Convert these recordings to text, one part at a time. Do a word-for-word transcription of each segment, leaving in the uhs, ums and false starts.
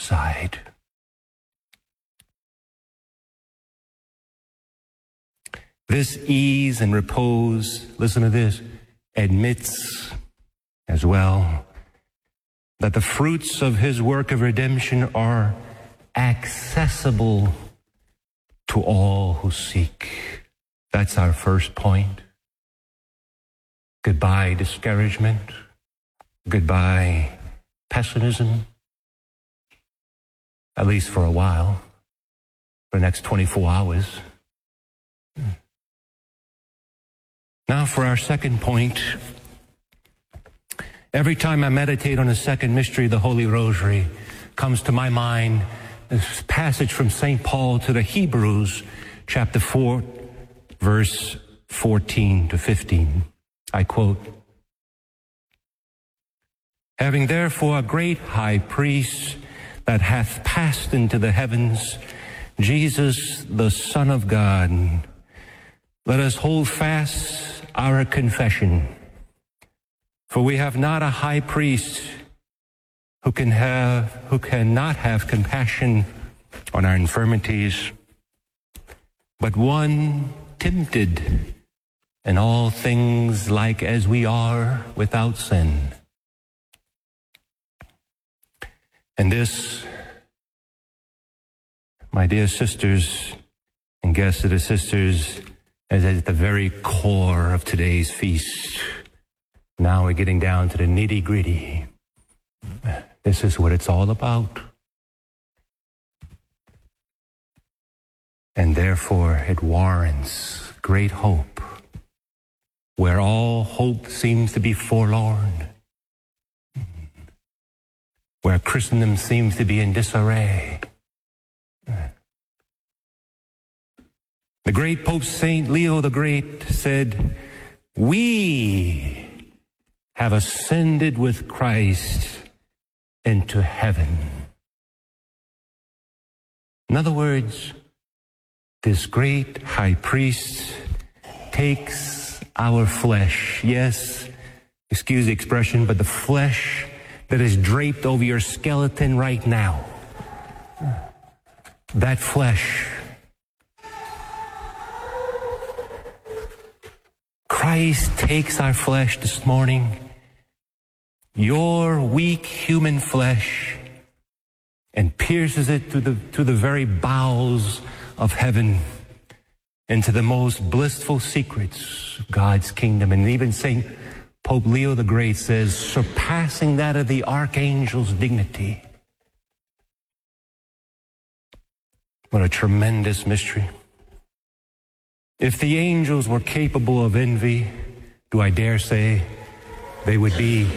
side. This ease and repose, listen to this, admits as well that the fruits of his work of redemption are accessible to all who seek. That's our first point. Goodbye discouragement. Goodbye pessimism. At least for a while. For the next twenty-four hours. Now for our second point. Every time I meditate on the second mystery, the Holy Rosary, comes to my mind this passage from Saint Paul to the Hebrews, chapter four, verse fourteen to fifteen. I quote, "Having therefore a great high priest that hath passed into the heavens, Jesus, the Son of God, let us hold fast our confession. For we have not a high priest who can have, who cannot have compassion on our infirmities, but one tempted in all things like as we are, without sin." And this, my dear sisters and guests of the sisters, is at the very core of today's feast. Now we're getting down to the nitty-gritty. This is what it's all about. And therefore it warrants great hope. Where all hope seems to be forlorn. Where Christendom seems to be in disarray. The great Pope Saint Leo the Great said, "We have ascended with Christ into heaven." In other words, this great high priest takes our flesh, yes, excuse the expression, but the flesh that is draped over your skeleton right now, that flesh, Christ takes our flesh this morning, your weak human flesh, and pierces it to the, to the very bowels of heaven, into the most blissful secrets of God's kingdom. And even Saint Pope Leo the Great says, surpassing that of the archangel's dignity. What a tremendous mystery. If the angels were capable of envy, do I dare say they would be,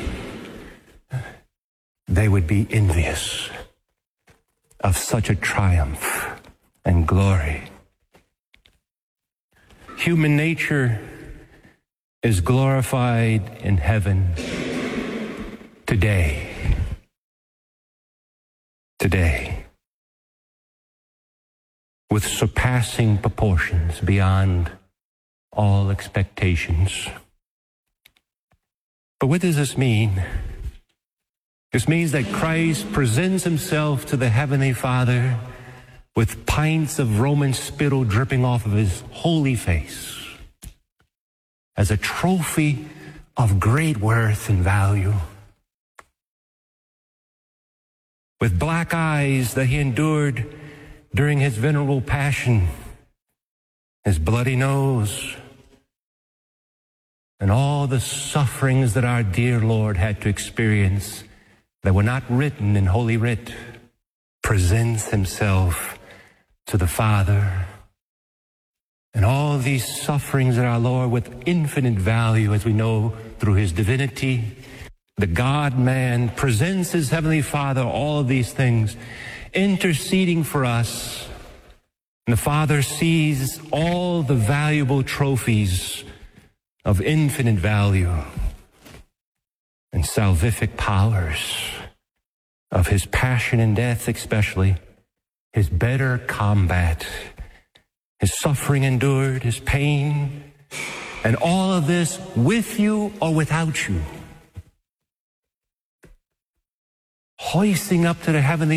they would be envious of such a triumph and glory. Human nature is glorified in heaven today. Today. With surpassing proportions beyond all expectations. But what does this mean? This means that Christ presents himself to the Heavenly Father with pints of Roman spittle dripping off of his holy face as a trophy of great worth and value. With black eyes that he endured during his venerable passion, his bloody nose, and all the sufferings that our dear Lord had to experience that were not written in Holy Writ, presents himself to the Father. And all these sufferings that our Lord, with infinite value, as we know through his divinity, the God-man presents his Heavenly Father all of these things, interceding for us. And the Father sees all the valuable trophies of infinite value and salvific powers of his passion and death, especially his better combat, his suffering endured, his pain, and all of this with you or without you. Hoisting up to the heavenly